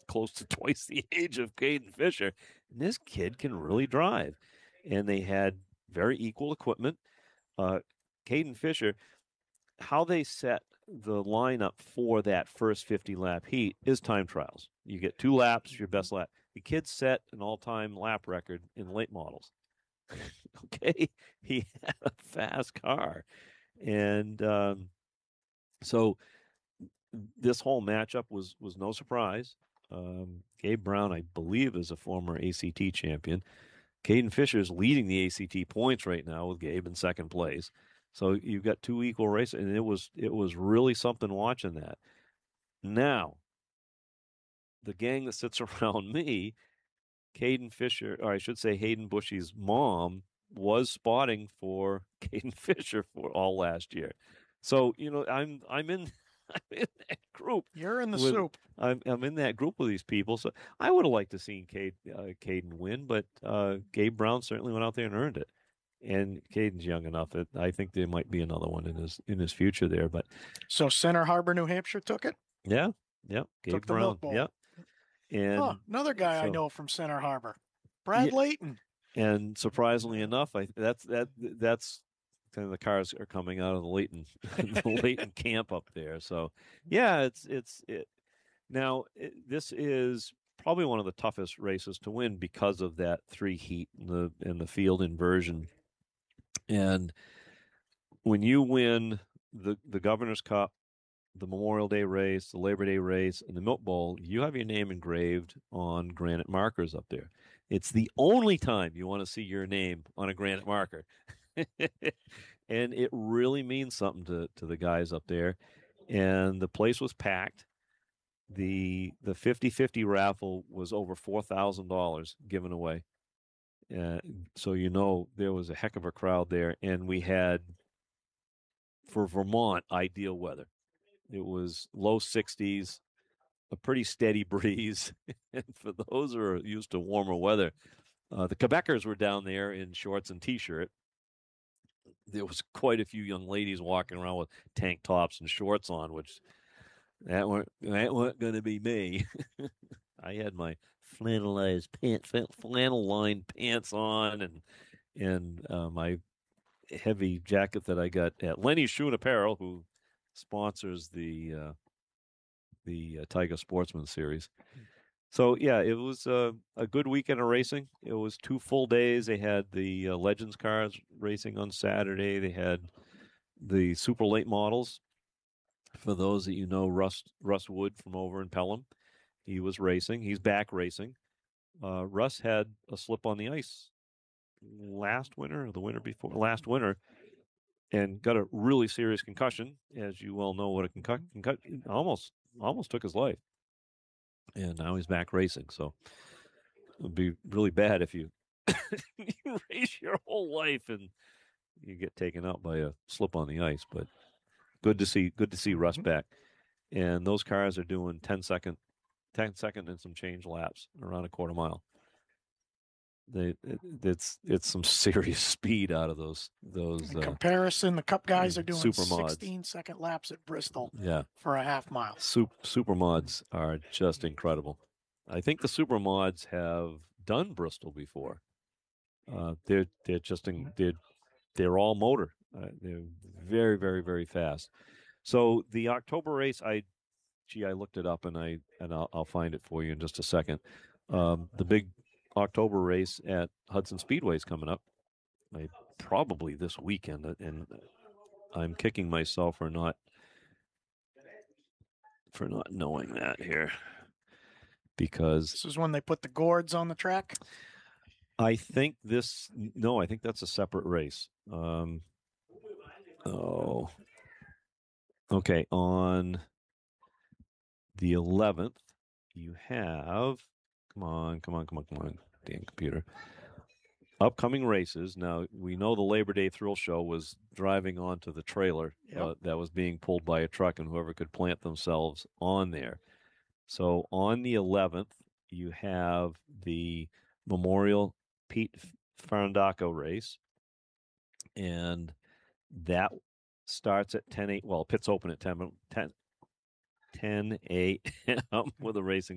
close to twice the age of Caden Fisher. And this kid can really drive. And they had very equal equipment. Caden Fisher, how they set the lineup for that first 50-lap heat is time trials. You get 2 laps, your best lap. The kid set an all-time lap record in late models. Okay, he had a fast car. And so this whole matchup was no surprise. Gabe Brown, I believe, is a former ACT champion. Caden Fisher is leading the ACT points right now with Gabe in second place. So you've got 2 equal races, and it was really something watching that. Now, the gang that sits around me, Caden Fisher, or I should say Hayden Bushy's mom, was spotting for Caden Fisher for all last year. So, I'm in I'm in that group. You're in the soup. I'm in that group with these people. So I would have liked to seen Caden win, but Gabe Brown certainly went out there and earned it. And Caden's young enough that I think there might be another one in his future there. But so Center Harbor, New Hampshire took it? Yeah. Gabe took Brown. The Milk Bowl. Yeah. And another guy I know from Center Harbor. Brad Layton. And surprisingly enough, that's kind of the cars are coming out of the Layton camp up there. So yeah, this is probably one of the toughest races to win because of that 3 heat and the field inversion. And when you win the Governor's Cup, the Memorial Day race, the Labor Day race, and the Milk Bowl, you have your name engraved on granite markers up there. It's the only time you want to see your name on a granite marker. And it really means something to the guys up there. And the place was packed. The 50-50 raffle was over $4,000 given away. So there was a heck of a crowd there. And we had, for Vermont, ideal weather. It was low 60s, a pretty steady breeze. And for those who are used to warmer weather, the Quebecers were down there in shorts and T-shirt. There was quite a few young ladies walking around with tank tops and shorts on, which that weren't going to be me. I had my flannel-lined pants on and my heavy jacket that I got at Lenny's Shoe and Apparel, who sponsors the Tiger Sportsman Series. So yeah, it was a good weekend of racing. It was 2 full days. They had the Legends cars racing on Saturday. They had the super late models. For those that Russ Wood from over in Pelham, he was racing. He's back racing. Russ had a slip on the ice last winter or the winter before last winter, and got a really serious concussion. As you well know, what a concussion almost took his life. And now he's back racing. So it would be really bad if you race your whole life and you get taken out by a slip on the ice. But good to see Russ back. And those cars are doing 10 second and some change laps around a quarter mile. It's some serious speed out of those. In comparison, the Cup guys are doing super 16-second laps at Bristol. Yeah. For a half mile. Super mods are just incredible. I think the super mods have done Bristol before. They're all motor. They're very, very, very fast. So the October race, I looked it up and I'll find it for you in just a second. The big October race at Hudson Speedway is coming up, probably this weekend, and I'm kicking myself for not knowing that here, because this is when they put the gourds on the track. I think that's a separate race. Okay. On the 11th, you have, come on, damn computer. Upcoming races. Now, we know the Labor Day Thrill Show was driving onto the trailer that was being pulled by a truck, and whoever could plant themselves on there. So on the 11th, you have the Memorial Pete Ferrandaco race, and that starts at 10 8. Well, pits open at 10 a.m. with a racing